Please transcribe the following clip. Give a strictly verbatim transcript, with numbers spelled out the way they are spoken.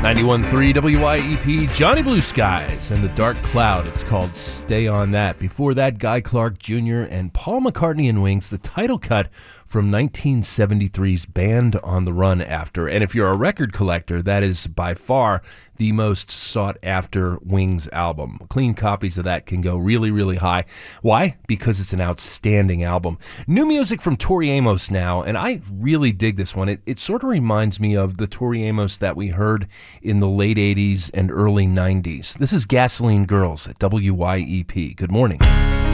ninety-one point three W I E P, Johnny Blue Skies and the Dark Cloud. It's called Stay On That. Before that, Guy Clark Junior and Paul McCartney and Wings, the title cut from nineteen seventy-three's Band on the Run After. And if you're a record collector, that is by far the most sought-after Wings album. Clean copies of that can go really, really high. Why? Because it's an outstanding album. New music from Tori Amos now, and I really dig this one. It, it sort of reminds me of the Tori Amos that we heard in the late eighties and early nineties. This is Gasoline Girls at W Y E P. Good morning.